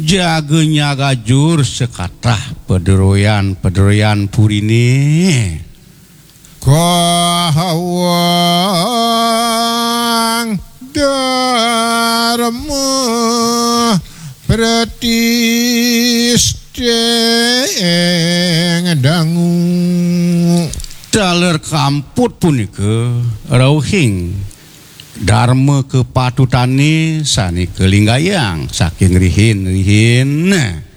jagenya gajur sekatah pederoyan purine kahawang dharma pratisteng dangu daler kamput punika rauhing dharma kepatutane sani kelinggayang saking rihin